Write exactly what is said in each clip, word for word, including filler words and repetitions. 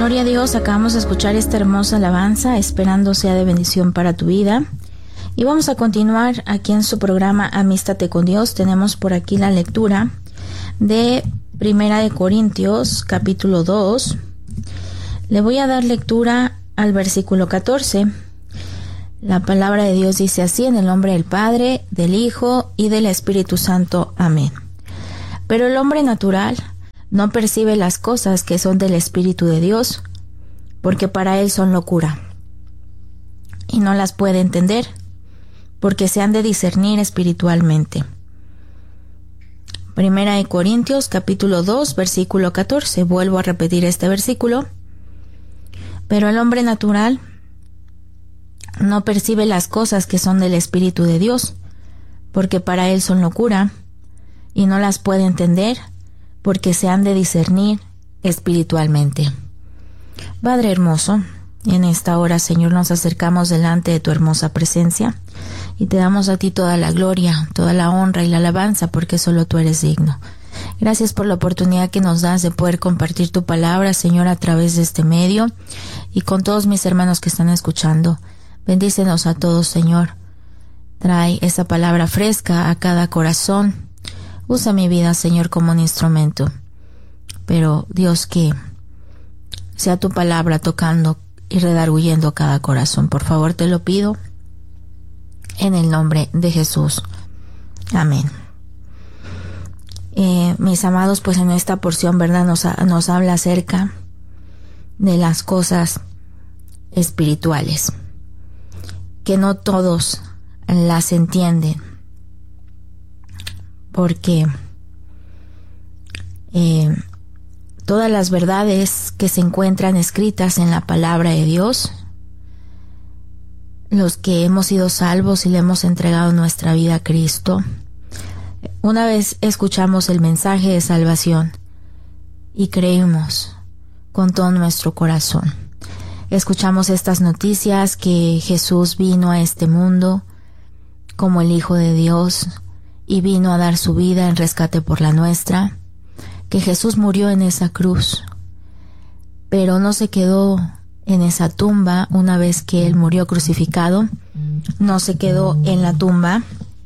Gloria a Dios, acabamos de escuchar esta hermosa alabanza, esperando sea de bendición para tu vida. Y vamos a continuar aquí en su programa Amístate con Dios. Tenemos por aquí la lectura de Primera de Corintios, capítulo dos. Le voy a dar lectura al versículo catorce. La palabra de Dios dice así: en el nombre del Padre, del Hijo y del Espíritu Santo. Amén. Pero el hombre natural no percibe las cosas que son del Espíritu de Dios, porque para él son locura, y no las puede entender, porque se han de discernir espiritualmente. Primera de Corintios, capítulo dos, versículo catorce. Vuelvo a repetir este versículo. Pero el hombre natural no percibe las cosas que son del Espíritu de Dios, porque para él son locura, y no las puede entender, porque se han de discernir espiritualmente. Padre hermoso, en esta hora, Señor, nos acercamos delante de tu hermosa presencia y te damos a ti toda la gloria, toda la honra y la alabanza, porque solo tú eres digno. Gracias por la oportunidad que nos das de poder compartir tu palabra, Señor, a través de este medio y con todos mis hermanos que están escuchando. Bendícenos a todos, Señor. Trae esa palabra fresca a cada corazón. Usa mi vida, Señor, como un instrumento. Pero, Dios, que sea tu palabra tocando y redarguyendo cada corazón. Por favor, te lo pido en el nombre de Jesús. Amén. Eh, mis amados, pues en esta porción, ¿verdad? Nos, nos habla acerca de las cosas espirituales, que no todos las entienden, porque eh, todas las verdades que se encuentran escritas en la palabra de Dios, los que hemos sido salvos y le hemos entregado nuestra vida a Cristo, una vez escuchamos el mensaje de salvación y creímos con todo nuestro corazón. Escuchamos estas noticias que Jesús vino a este mundo como el Hijo de Dios y vino a dar su vida en rescate por la nuestra, que Jesús murió en esa cruz, pero no se quedó en esa tumba una vez que Él murió crucificado, no se quedó en la tumba,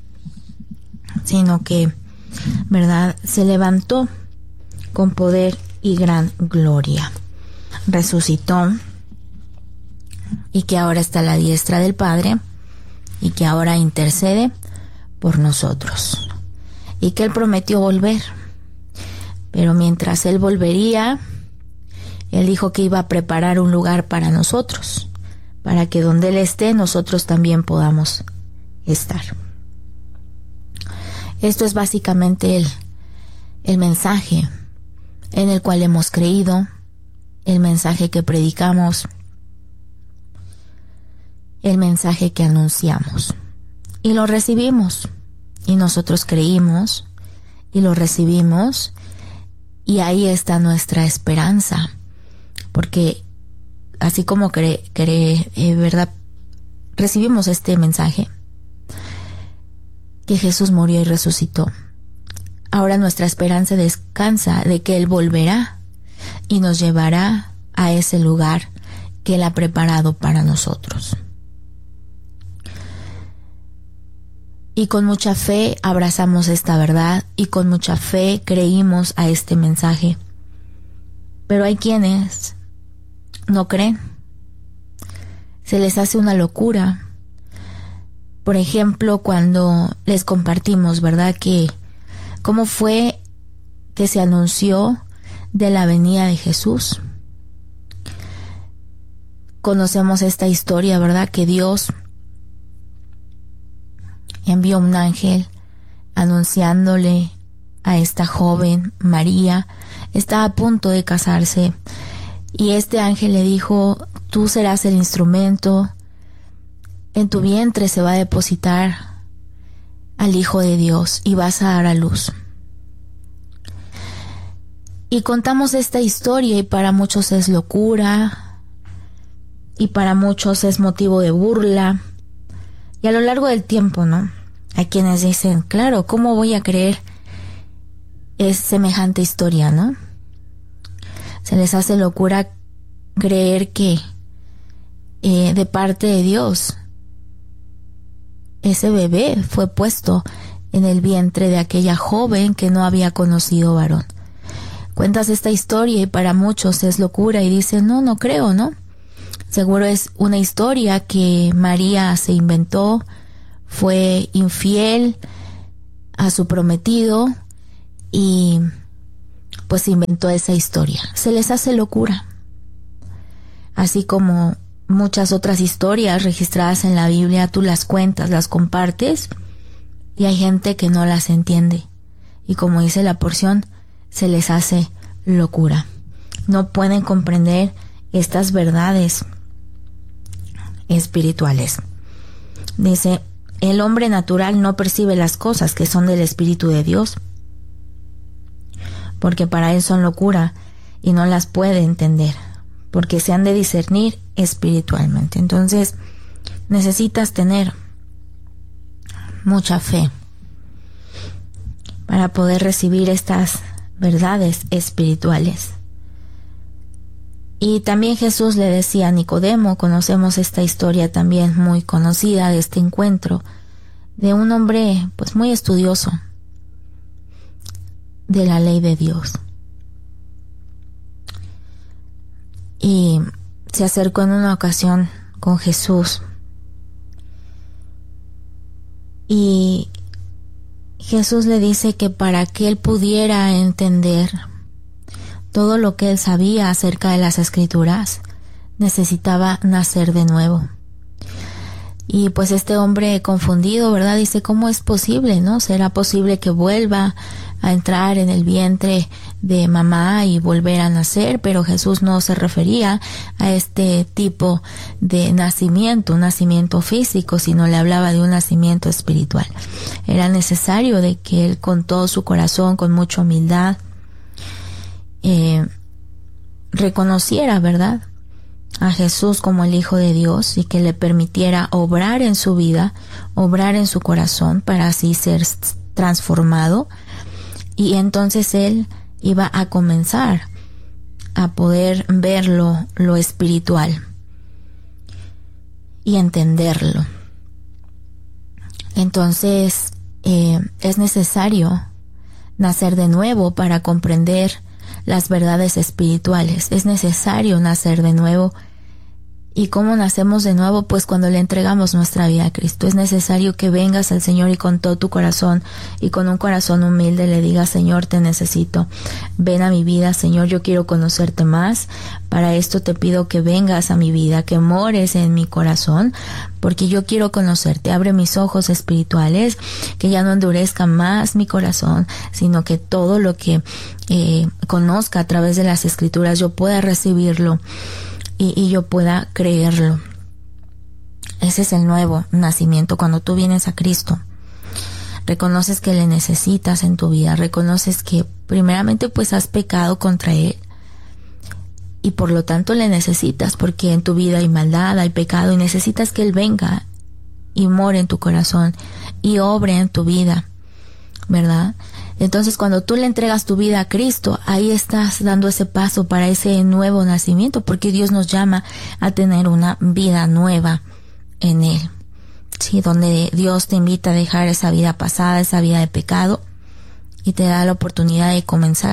sino que, ¿verdad?, se levantó con poder y gran gloria, resucitó, y que ahora está a la diestra del Padre, y que ahora intercede por nosotros, y que Él prometió volver, pero mientras Él volvería, Él dijo que iba a preparar un lugar para nosotros, para que donde Él esté, nosotros también podamos estar. Esto es básicamente el, el mensaje en el cual hemos creído, el mensaje que predicamos, el mensaje que anunciamos. Y lo recibimos, y nosotros creímos, y lo recibimos, y ahí está nuestra esperanza, porque así como cre, cre, eh, verdad, recibimos este mensaje, que Jesús murió y resucitó, ahora nuestra esperanza descansa de que Él volverá y nos llevará a ese lugar que Él ha preparado para nosotros. Y con mucha fe abrazamos esta verdad y con mucha fe creímos a este mensaje. Pero hay quienes no creen. Se les hace una locura. Por ejemplo, cuando les compartimos, ¿verdad?, que cómo fue que se anunció de la venida de Jesús. Conocemos esta historia, ¿verdad?, que Dios envió un ángel anunciándole a esta joven, María, estaba a punto de casarse, y este ángel le dijo: tú serás el instrumento, en tu vientre se va a depositar al Hijo de Dios y vas a dar a luz. Y contamos esta historia y para muchos es locura y para muchos es motivo de burla, y a lo largo del tiempo, ¿no?, hay quienes dicen: claro, ¿cómo voy a creer es semejante historia, no? Se les hace locura creer que eh, de parte de Dios ese bebé fue puesto en el vientre de aquella joven que no había conocido varón. Cuentas esta historia y para muchos es locura y dicen, no, no creo, ¿no? Seguro es una historia que María se inventó, fue infiel a su prometido y pues inventó esa historia. Se les hace locura. Así como muchas otras historias registradas en la Biblia, tú las cuentas, las compartes y hay gente que no las entiende. Y como dice la porción, se les hace locura. No pueden comprender estas verdades espirituales. Dice, el hombre natural no percibe las cosas que son del Espíritu de Dios, porque para él son locura y no las puede entender, porque se han de discernir espiritualmente. Entonces, necesitas tener mucha fe para poder recibir estas verdades espirituales. Y también Jesús le decía a Nicodemo, conocemos esta historia también muy conocida de este encuentro, de un hombre pues muy estudioso de la ley de Dios. Y se acercó en una ocasión con Jesús. Y Jesús le dice que para que él pudiera entender todo lo que él sabía acerca de las Escrituras, necesitaba nacer de nuevo. Y pues este hombre confundido, ¿verdad? Dice, ¿cómo es posible, no? ¿Será posible que vuelva a entrar en el vientre de mamá y volver a nacer? Pero Jesús no se refería a este tipo de nacimiento, un nacimiento físico, sino le hablaba de un nacimiento espiritual. Era necesario de que él con todo su corazón, con mucha humildad, eh, reconociera, ¿verdad?, a Jesús como el Hijo de Dios y que le permitiera obrar en su vida, obrar en su corazón para así ser transformado. Y entonces él iba a comenzar a poder ver lo, lo espiritual y entenderlo. Entonces eh, es necesario nacer de nuevo para comprender las verdades espirituales. Es necesario nacer de nuevo. ¿Y cómo nacemos de nuevo? Pues cuando le entregamos nuestra vida a Cristo. Es necesario que vengas al Señor y con todo tu corazón y con un corazón humilde le digas, Señor, te necesito. Ven a mi vida, Señor, yo quiero conocerte más. Para esto te pido que vengas a mi vida, que mores en mi corazón, porque yo quiero conocerte. Abre mis ojos espirituales, que ya no endurezca más mi corazón, sino que todo lo que eh, conozca a través de las Escrituras yo pueda recibirlo. Y, y yo pueda creerlo. Ese es el nuevo nacimiento. Cuando tú vienes a Cristo, reconoces que le necesitas en tu vida, reconoces que primeramente pues has pecado contra Él y por lo tanto le necesitas, porque en tu vida hay maldad, hay pecado y necesitas que Él venga y more en tu corazón y obre en tu vida, ¿verdad? Entonces cuando tú le entregas tu vida a Cristo, ahí estás dando ese paso para ese nuevo nacimiento, porque Dios nos llama a tener una vida nueva en Él. Sí, donde Dios te invita a dejar esa vida pasada, esa vida de pecado, y te da la oportunidad de comenzar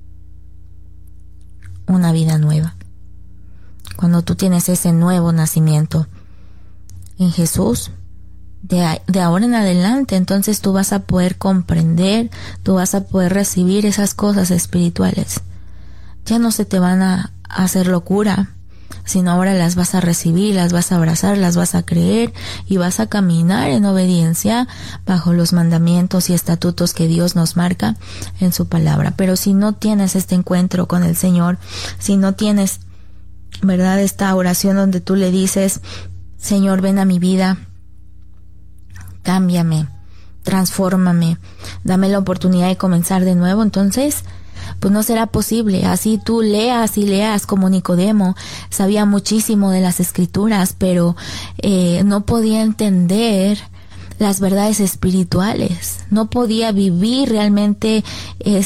una vida nueva. Cuando tú tienes ese nuevo nacimiento en Jesús, De, de ahora en adelante, entonces tú vas a poder comprender, tú vas a poder recibir esas cosas espirituales. Ya no se te van a, a hacer locura, sino ahora las vas a recibir, las vas a abrazar, las vas a creer y vas a caminar en obediencia bajo los mandamientos y estatutos que Dios nos marca en su palabra. Pero si no tienes este encuentro con el Señor, si no tienes, ¿verdad?, esta oración donde tú le dices, Señor, ven a mi vida, cámbiame, transfórmame, dame la oportunidad de comenzar de nuevo, entonces pues no será posible. Así tú leas y leas como Nicodemo, sabía muchísimo de las Escrituras, pero eh, no podía entender las verdades espirituales, no podía vivir realmente eh,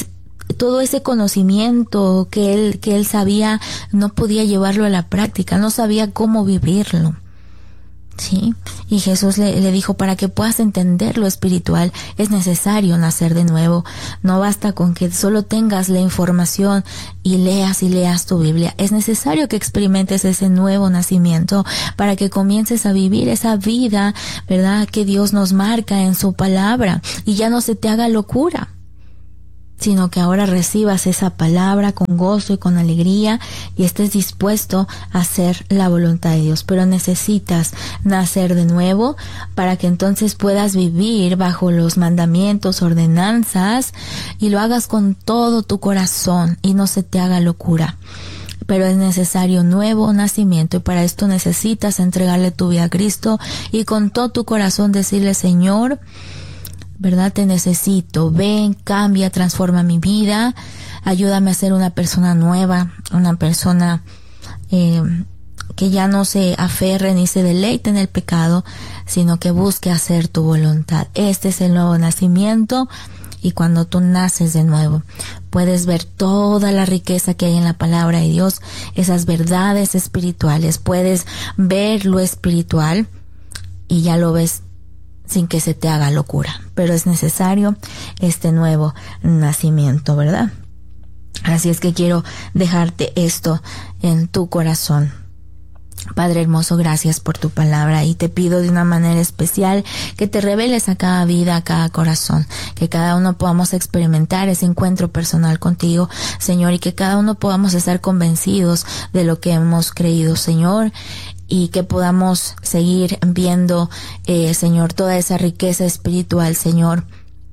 todo ese conocimiento que él, que él sabía, no podía llevarlo a la práctica, no sabía cómo vivirlo. Sí, y Jesús le, le dijo, para que puedas entender lo espiritual, es necesario nacer de nuevo. No basta con que solo tengas la información y leas y leas tu Biblia. Es necesario que experimentes ese nuevo nacimiento para que comiences a vivir esa vida, ¿verdad?, que Dios nos marca en su palabra, y ya no se te haga locura, sino que ahora recibas esa palabra con gozo y con alegría y estés dispuesto a hacer la voluntad de Dios. Pero necesitas nacer de nuevo para que entonces puedas vivir bajo los mandamientos, ordenanzas, y lo hagas con todo tu corazón y no se te haga locura. Pero es necesario nuevo nacimiento, y para esto necesitas entregarle tu vida a Cristo y con todo tu corazón decirle: Señor, ¿verdad? Te necesito, ven, cambia, transforma mi vida, ayúdame a ser una persona nueva, una persona eh, que ya no se aferre ni se deleite en el pecado, sino que busque hacer tu voluntad. Este es el nuevo nacimiento, y cuando tú naces de nuevo, puedes ver toda la riqueza que hay en la palabra de Dios, esas verdades espirituales, puedes ver lo espiritual y ya lo ves sin que se te haga locura. Pero es necesario este nuevo nacimiento, ¿verdad? Así es que quiero dejarte esto en tu corazón. Padre hermoso, gracias por tu palabra, y te pido de una manera especial que te reveles a cada vida, a cada corazón, que cada uno podamos experimentar ese encuentro personal contigo, Señor, y que cada uno podamos estar convencidos de lo que hemos creído, Señor, y que podamos seguir viendo, eh, Señor, toda esa riqueza espiritual, Señor,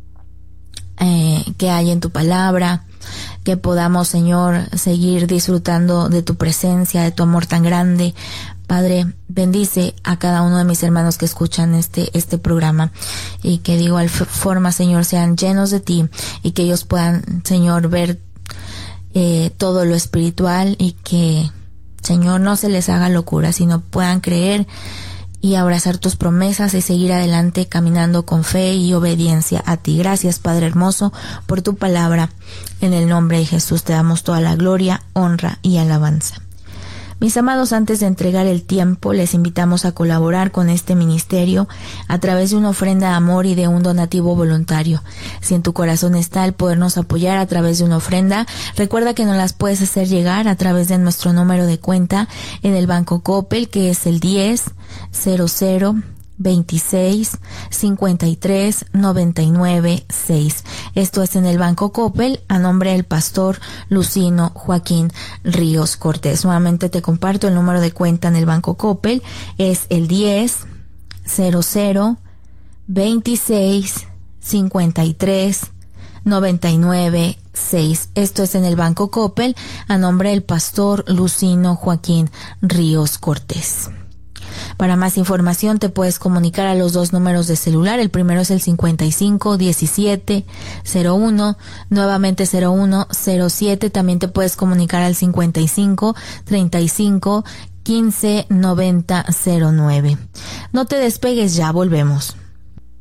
eh, que hay en tu palabra, que podamos, Señor, seguir disfrutando de tu presencia, de tu amor tan grande. Padre, bendice a cada uno de mis hermanos que escuchan este, este programa, y que de igual forma, Señor, sean llenos de ti, y que ellos puedan, Señor, ver eh, todo lo espiritual, y que, Señor, no se les haga locura, sino puedan creer y abrazar tus promesas y seguir adelante caminando con fe y obediencia a ti. Gracias, Padre hermoso, por tu palabra. En el nombre de Jesús te damos toda la gloria, honra y alabanza. Mis amados, antes de entregar el tiempo, les invitamos a colaborar con este ministerio a través de una ofrenda de amor y de un donativo voluntario. Si en tu corazón está el podernos apoyar a través de una ofrenda, recuerda que nos las puedes hacer llegar a través de nuestro número de cuenta en el Banco Coppel, que es el diez cero cero veintiséis cincuenta y tres noventa y nueve seis. Esto es en el Banco Coppel, a nombre del pastor Lucino Joaquín Ríos Cortés. Nuevamente te comparto el número de cuenta en el Banco Coppel, es el diez cero cero veintiséis cincuenta y tres noventa y nueve seis. Esto es en el Banco Coppel, a nombre del pastor Lucino Joaquín Ríos Cortés. Para más información te puedes comunicar a los dos números de celular. El primero es el cincuenta y cinco diecisiete cero uno, nuevamente cero uno cero siete. También te puedes comunicar al cincuenta y cinco treinta y cinco quince noventa cero nueve. No te despegues, ya volvemos.